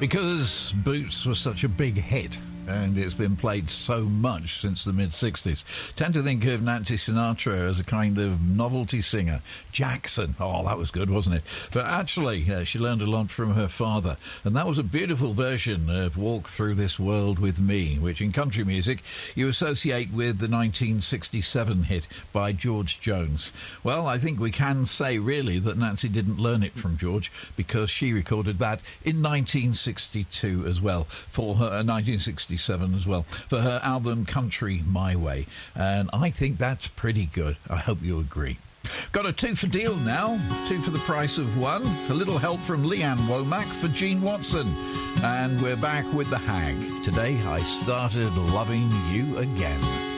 Because Boots was such a big hit, and it's been played so much since the mid-60s. Tend to think of Nancy Sinatra as a kind of novelty singer. Jackson, oh, that was good, wasn't it? But actually, she learned a lot from her father, and that was a beautiful version of Walk Through This World With Me, which in country music you associate with the 1967 hit by George Jones. Well, I think we can say, really, that Nancy didn't learn it from George, because she recorded that in 1962 as well, for her 1967 as well, for her album Country My Way. And I think that's pretty good. I hope you agree. Got a two for deal now, two for the price of one. A little help from Leanne Womack for Gene Watson. And we're back with The Hag. Today I started loving you again.